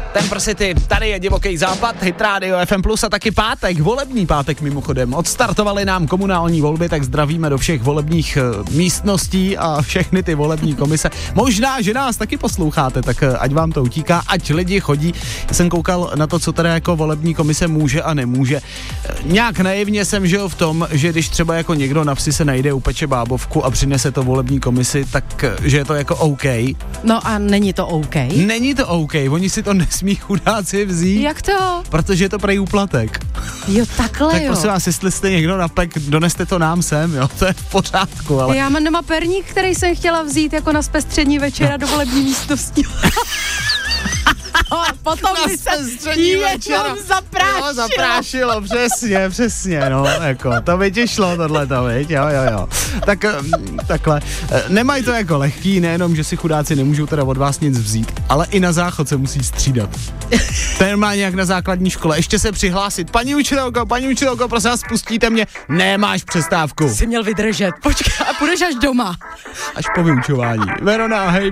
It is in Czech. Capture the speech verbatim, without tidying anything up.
Temper City, tady je Divoký západ, Hit Radio F M plus a taky pátek, volební pátek mimochodem. Odstartovaly nám komunální volby, tak zdravíme do všech volebních uh, místností a všechny ty volební komise. Možná, že nás taky posloucháte, tak uh, ať vám to utíká, ať lidi chodí. Já jsem koukal na to, co teda jako volební komise může a nemůže. Uh, nějak naivně jsem žil v tom, že když třeba jako někdo na vsi se najde, upeče bábovku a přinese to volební komisi, tak uh, že je to jako OK. No a není to OK? Není to OK, oni si to nesmí chudáci vzít. Jak to? Protože je to prej úplatek. Jo, takhle Tak jo. prosím vás, jestli jste někdo napek, doneste to nám sem, jo, to je v pořádku, ale... Já mám doma perník, který jsem chtěla vzít jako na zpestření večera do volební místnosti. A potom by se jenom zaprášilo. Jo, zaprášilo, přesně, přesně, no, jako, to by ti šlo tohleto, viď, jo, jo, jo. Tak, takhle, nemají to jako lehký, nejenom, že si chudáci nemůžou teda od vás nic vzít, ale i na záchod se musí střídat. Ten má nějak na základní škole, ještě se přihlásit, paní učitelko, paní učitelko, prosím vás, spustíte mě, nemáš přestávku. Jsi měl vydržet, počkej, a půjdeš až doma. Až po vyučování. Verona, hej.